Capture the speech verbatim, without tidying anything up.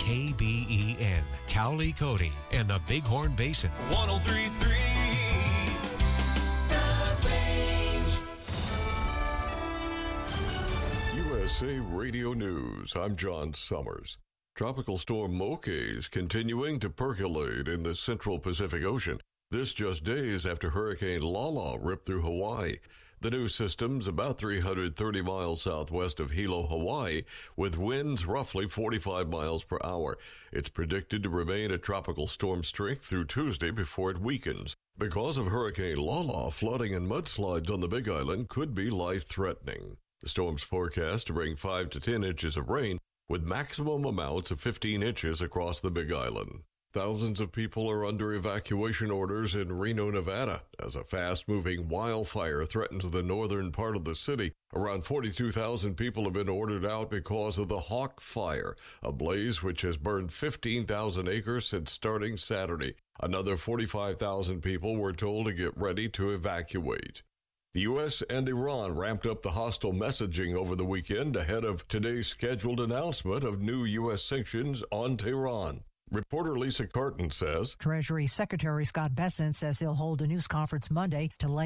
K B E N, Cowley, Cody, and the Bighorn Basin. one oh three point three The Range. U S A Radio News, I'm John Summers. Tropical storm Moke is continuing to percolate in the central Pacific Ocean. This just days after Hurricane Lala ripped through Hawaii. The new system's about three hundred thirty miles southwest of Hilo, Hawaii, with winds roughly forty-five miles per hour. It's predicted to remain at tropical storm strength through Tuesday before it weakens. Because of Hurricane Lala, flooding and mudslides on the Big Island could be life-threatening. The storm's forecast to bring five to ten inches of rain, with maximum amounts of fifteen inches across the Big Island. Thousands of people are under evacuation orders in Reno, Nevada, as a fast-moving wildfire threatens the northern part of the city. Around forty-two thousand people have been ordered out because of the Hawk Fire, a blaze which has burned fifteen thousand acres since starting Saturday. Another forty-five thousand people were told to get ready to evacuate. The U S and Iran ramped up the hostile messaging over the weekend ahead of today's scheduled announcement of new U S sanctions on Tehran. Reporter Lisa Carton says, Treasury Secretary Scott Bessent says he'll hold a news conference Monday to lay